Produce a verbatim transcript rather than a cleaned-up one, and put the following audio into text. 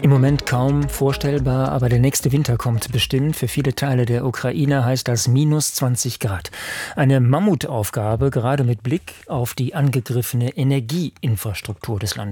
Im Moment kaum vorstellbar, aber der nächste Winter kommt bestimmt. Für viele Teile der Ukraine heißt das minus zwanzig Grad. Eine Mammutaufgabe, gerade mit Blick auf die angegriffene Energieinfrastruktur des Landes.